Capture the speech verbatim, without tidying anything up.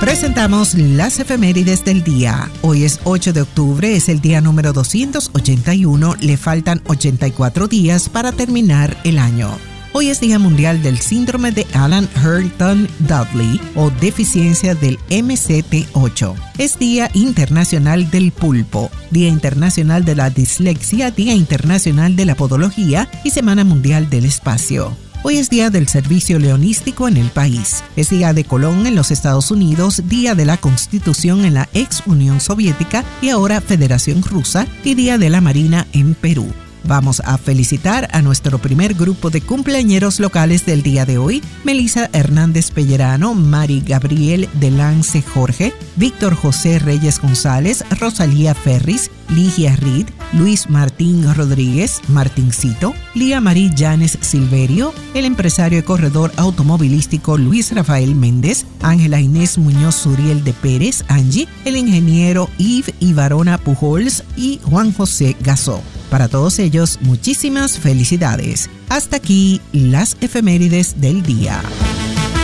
Presentamos las efemérides del día. Hoy es ocho de octubre, es el día número doscientos ochenta y uno, le faltan ochenta y cuatro días para terminar el año. Hoy es Día Mundial del Síndrome de Alan Huntington Dudley o deficiencia del M C T ocho. Es Día Internacional del Pulpo, Día Internacional de la Dislexia, Día Internacional de la Podología y Semana Mundial del Espacio. Hoy es Día del Servicio Leonístico en el país. Es Día de Colón en los Estados Unidos, Día de la Constitución en la ex Unión Soviética y ahora Federación Rusa y Día de la Marina en Perú. Vamos a felicitar a nuestro primer grupo de cumpleañeros locales del día de hoy: Melissa Hernández Pellerano, Mari Gabriel Delance Jorge, Víctor José Reyes González, Rosalía Ferris, Ligia Reed, Luis Martín Rodríguez, Martincito, Lía Marí Llanes Silverio, el empresario y corredor automovilístico Luis Rafael Méndez, Ángela Inés Muñoz Suriel de Pérez, Angie, el ingeniero Yves Ibarona Pujols y Juan José Gasó. Para todos ellos, muchísimas felicidades. Hasta aquí las efemérides del día.